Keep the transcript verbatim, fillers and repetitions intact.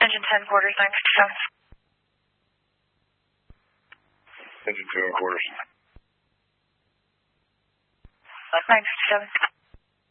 Engine ten quarters, nine fifty-seven. Engine two and quarters. nine fifty-seven.